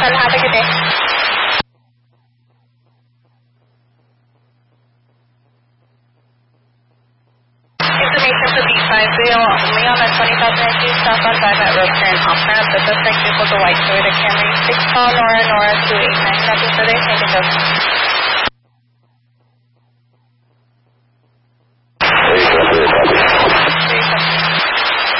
10. Have a good day. Information to B50, only on the 20,000 issue, southbound 5 at road turn off ramp. The suspect vehicle is a white Toyota Camry. 6 call Nora 289. Nothing further. Thank you.